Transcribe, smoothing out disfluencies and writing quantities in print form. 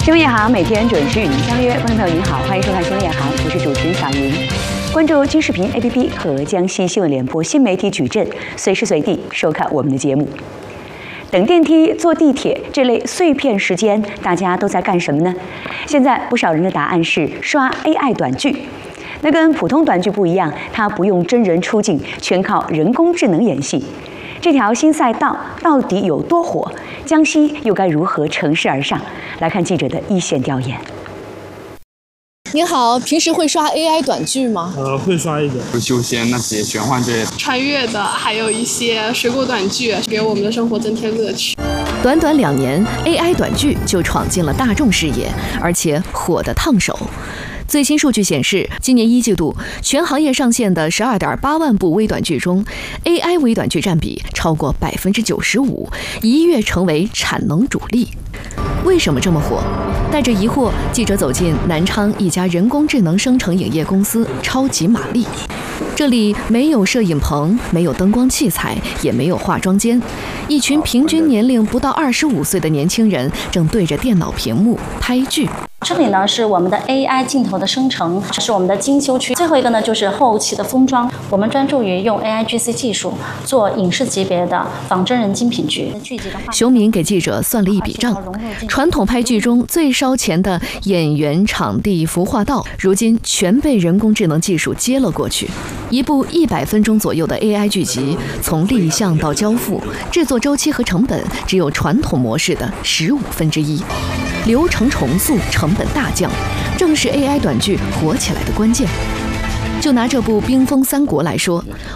新闻夜航每天准时与您相约，观众朋友您好，欢迎收看新闻夜航，我是主持人小云。关注金视频 APP 和江西新闻联播新媒体矩阵，随时随地收看我们的节目。等电梯、坐地铁这类碎片时间，大家都在干什么呢？现在不少人的答案是刷 AI 短剧。那跟普通短剧不一样，它不用真人出镜，全靠人工智能演戏。这条新赛道到底有多火？江西又该如何乘势而上？来看记者的一线调研。 您好，平时会刷 AI 短剧吗？ 会刷一点， 不修仙那些玄幻这些穿越的，还有一些水果短剧，给我们的生活增添乐趣。 短短2年 ，AI 短剧就闯进了大众视野，而且火得烫手。最新数据显示，今年1季度全行业上线的12.8万部微短剧中 ，AI 微短剧占比超过95%，一跃成为产能主力。为什么这么火？带着疑惑，记者走进南昌一家人工智能生成影业公司超级玛丽。这里没有摄影棚，没有灯光器材，也没有化妆间，一群平均年龄不到25岁的年轻人正对着电脑屏幕拍剧。 这里呢是我们的 AI 镜头的生成，是我们的精修区。最后一个呢就是后期的封装，我们专注于用 AIGC 技术做影视级别的仿真人精品剧。 熊敏给记者算了一笔账，传统拍剧中最烧钱的演员、场地、服化道，如今全被人工智能技术接了过去。一部100分钟左右的 AI 剧集，从立项到交付，制作周期和成本只有传统模式的1/15，流程重塑，成本大降，正是 AI 短剧火起来的关键。就拿这部《冰封三国》来说，